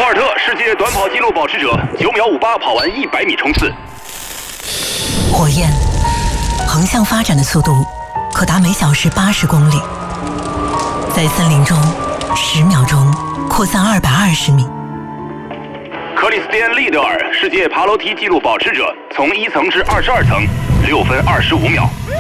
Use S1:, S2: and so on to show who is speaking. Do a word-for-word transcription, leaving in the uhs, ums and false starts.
S1: 尔特世界短跑纪录保持者，九秒五八跑完一百米冲刺。
S2: 火焰横向发展的速度可达每小时八十公里，在森林中十秒钟扩散二百二十米。
S1: 克里斯蒂安·利德尔世界爬楼梯纪录保持者，从一层至二十二层，六分二十五秒。